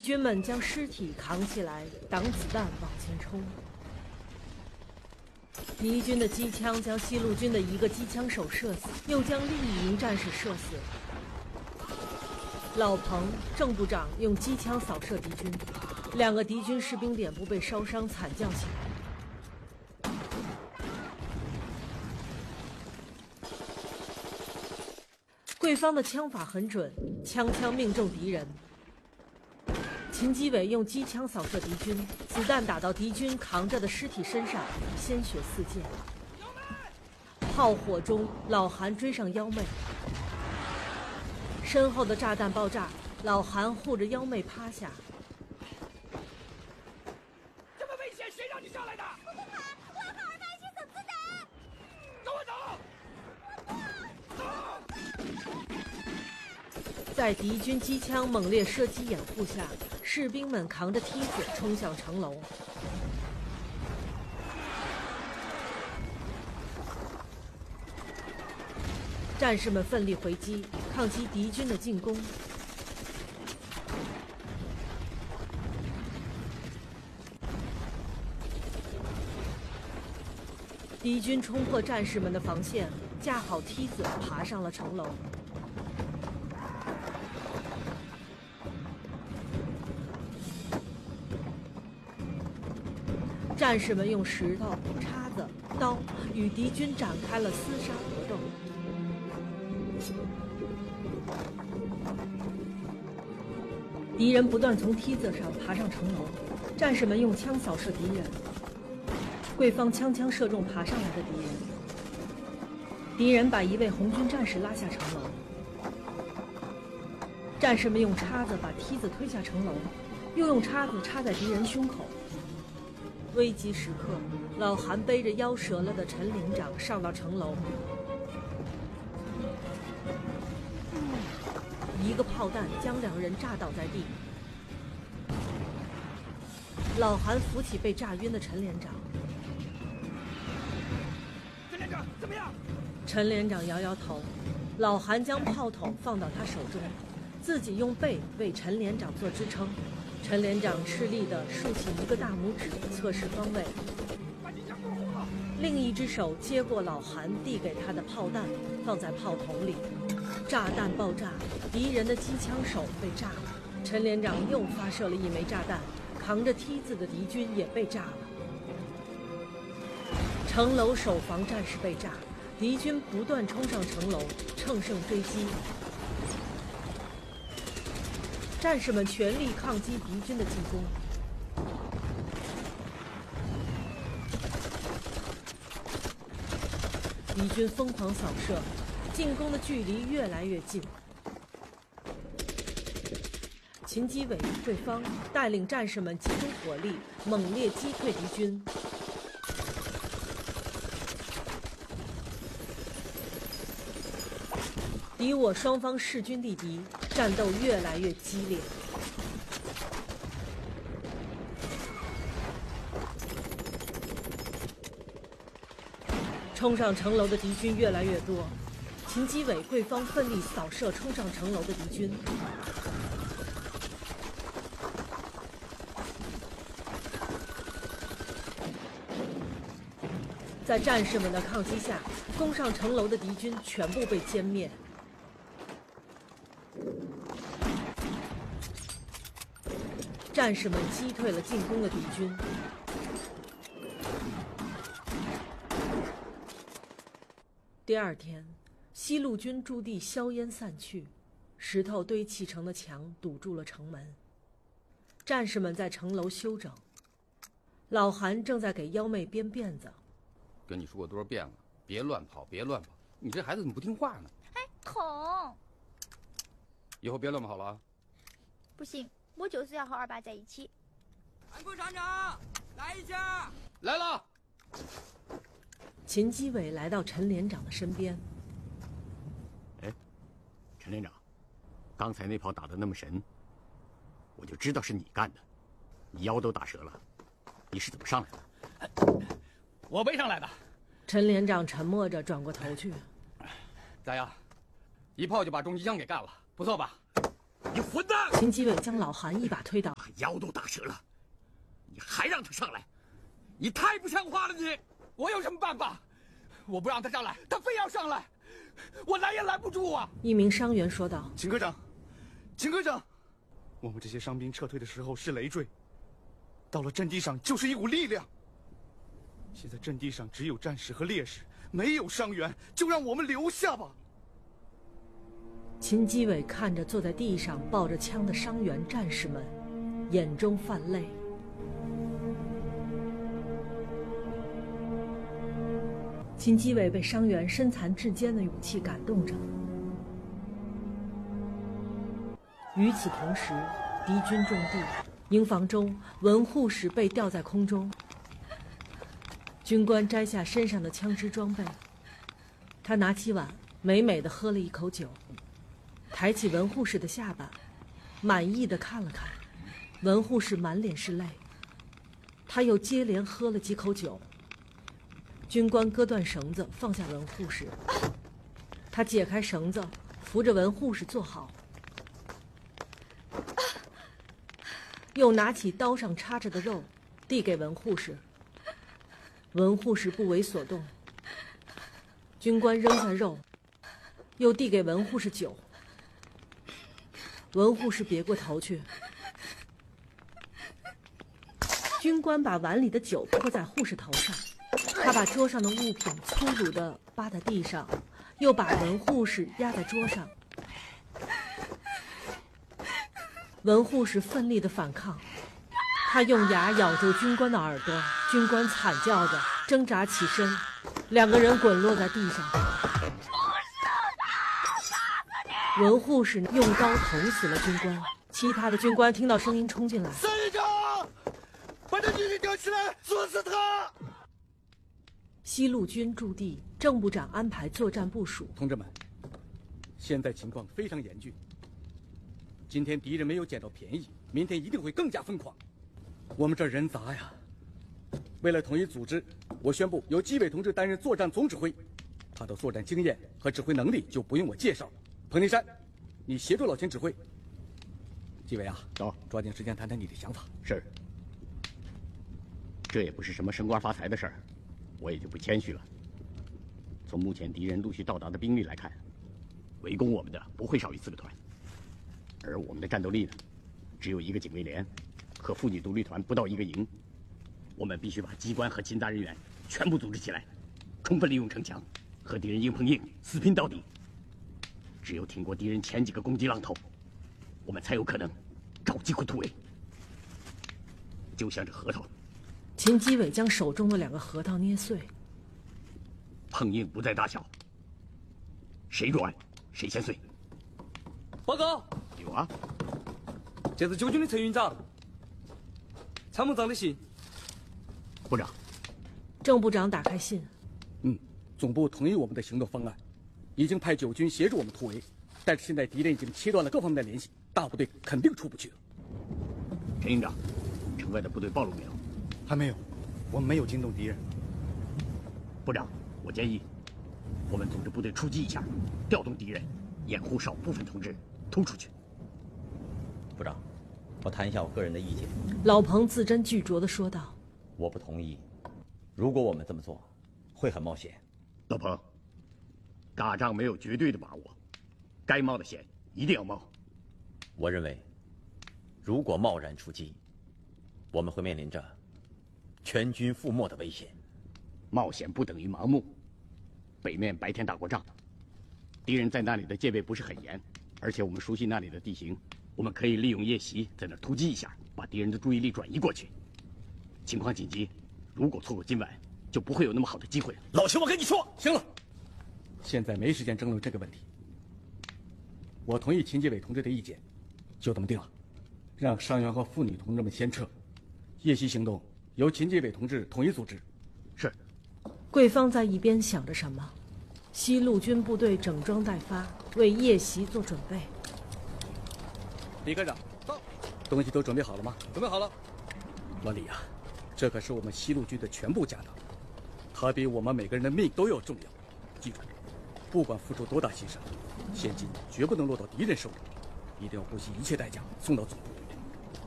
军们将尸体扛起来，挡子弹往前冲。敌军的机枪将西路军的一个机枪手射死，又将另一名战士射死。老彭、郑部长用机枪扫射敌军，2个敌军士兵脸部被烧伤，惨叫起来。贵方的枪法很准，枪命中敌人。秦基伟用机枪扫射敌军，子弹打到敌军扛着的尸体身上，鲜血四溅。炮火中，老韩追上幺妹，身后的炸弹爆炸，老韩护着幺妹趴下。 这么危险，谁让你上来的？ 我不怕，我要和二爸一起送子弹。 跟我走。 在敌军机枪猛烈射击掩护下，士兵们扛着梯子冲向城楼。战士们奋力回击，抗击敌军的进攻。敌军冲破战士们的防线，架好梯子爬上了城楼。战士们用石头、叉子、刀与敌军展开了厮杀搏斗。敌人不断从梯子上爬上城楼，战士们用枪扫射敌人。贵方枪射中爬上来的敌人，敌人把一位红军战士拉下城楼。战士们用叉子把梯子推下城楼，又用叉子插在敌人胸口。危急时刻，老韩背着夭折了的陈连长上到城楼，一个炮弹将2人炸倒在地。老韩扶起被炸晕的陈连长。 陈连长怎么样？ 陈连长摇摇头。老韩将炮筒放到他手中，自己用背为陈连长做支撑。陈连长吃力地竖起一个大拇指，测试方位。另一只手接过老韩递给他的炮弹，放在炮筒里。炸弹爆炸，敌人的机枪手被炸了。陈连长又发射了1枚炸弹，扛着梯子的敌军也被炸了。城楼守防战士被炸，敌军不断冲上城楼，乘胜追击。战士们全力抗击敌军的进攻。敌军疯狂扫射，进攻的距离越来越近。秦基伟、贵方带领战士们集中火力，猛烈击退敌军。敌我双方势均力敌，战斗越来越激烈。冲上城楼的敌军越来越多，秦基伟、贵方奋力扫射冲上城楼的敌军。在战士们的抗击下，攻上城楼的敌军全部被歼灭。战士们击退了进攻的敌军。第2天，西路军驻地硝烟散去，石头堆砌成的墙堵住了城门。战士们在城楼休整。老韩正在给幺妹编辫子。 跟你说过多少遍了，别乱跑，别乱跑！你这孩子怎么不听话呢？ 哎，疼！ 以后别乱跑了啊！ 不行，我就是要和二爸在一起。 安副厂长，来一下！ 来了。 秦基伟来到陈连长的身边。 哎，陈连长，刚才那炮打得那么神，我就知道是你干的。你腰都打折了，你是怎么上来的？ 我背上来的。 陈连长沉默着转过头去。 咋样？一炮就把重机枪给干了，不错吧？ 你混蛋！ 秦基伟将老韩一把推倒， 腰都打折了，你还让他上来？你太不像话了！你， 我有什么办法？我不让他上来，他非要上来，我拦也拦不住啊！ 一名伤员说道：“ 秦科长，秦科长，我们这些伤兵撤退的时候是累赘，到了阵地上就是一股力量。现在阵地上只有战士和烈士，没有伤员，就让我们留下吧。” 秦基伟看着坐在地上抱着枪的伤员战士们，眼中泛泪。秦基伟被伤员身残志坚的勇气感动着。与此同时，敌军重地，营房中文护士被吊在空中。军官摘下身上的枪支装备，他拿起碗，美美的喝了一口酒，抬起文护士的下巴，满意的看了看。文护士满脸是泪，他又接连喝了几口酒。军官割断绳子，放下文护士。他解开绳子，扶着文护士坐好，又拿起刀上插着的肉，递给文护士。文护士不为所动。军官扔下肉，又递给文护士酒。文护士别过头去。军官把碗里的酒泼在护士头上。他把桌上的物品粗鲁地扒在地上，又把文护士压在桌上。文护士奋力地反抗，他用牙咬住军官的耳朵，军官惨叫着挣扎起身，两个人滚落在地上。文护士用刀捅死了军官，其他的军官听到声音冲进来。 参议长，把这女的吊起来，锁死她！ 西路军驻地，郑部长安排作战部署。 同志们，现在情况非常严峻。今天敌人没有捡到便宜，明天一定会更加疯狂。我们这人杂呀。为了统一组织，我宣布由基伟同志担任作战总指挥。他的作战经验和指挥能力就不用我介绍。彭定山，你协助老秦指挥。基伟啊， 走， 抓紧时间谈谈你的想法。 是。这也不是什么升官发财的事儿。我也就不谦虚了。从目前敌人陆续到达的兵力来看，围攻我们的不会少于4个团，而我们的战斗力呢，只有1个警卫连和妇女独立团不到1个营。我们必须把机关和勤杂人员全部组织起来，充分利用城墙，和敌人硬碰硬，死拼到底。只有挺过敌人前几个攻击浪头，我们才有可能找机会突围。就像这核桃。 秦基伟将手中的2个核桃捏碎。 碰硬不在大小，谁软谁先碎。 报告， 有啊， 这是九军的陈营长、参谋长的信。 部长。 郑部长打开信。 总部同意我们的行动方案，已经派9军协助我们突围，但是现在敌人已经切断了各方面的联系，大部队肯定出不去了。 陈营长，城外的部队暴露没有？ 还没有，我们没有惊动敌人。 部长，我建议我们组织部队出击一下，调动敌人，掩护少部分同志突出去。 部长，我谈一下我个人的意见。 老彭字斟句酌地说道：“ 我不同意。如果我们这么做，会很冒险。 老彭，打仗没有绝对的把握，该冒的险一定要冒。 我认为，如果贸然出击，我们会面临着全军覆没的危险。 冒险不等于盲目。北面白天打过仗，敌人在那里的戒备不是很严，而且我们熟悉那里的地形，我们可以利用夜袭在那儿突击一下，把敌人的注意力转移过去。情况紧急，如果错过今晚，就不会有那么好的机会了。 老秦，我跟你说，行了，现在没时间争论这个问题。我同意秦基伟同志的意见，就这么定了，让伤员和妇女同志们先撤，夜袭行动由秦基伟同志统一组织。 是。 桂芳在一边想着什么，西路军部队整装待发，为夜袭做准备。 李科长，到，东西都准备好了吗？ 准备好了。 老李啊，这可是我们西路军的全部家当，它比我们每个人的命都要重要。记住，不管付出多大牺牲，现金绝不能落到敌人手里。 一定要不惜一切代价送到总部。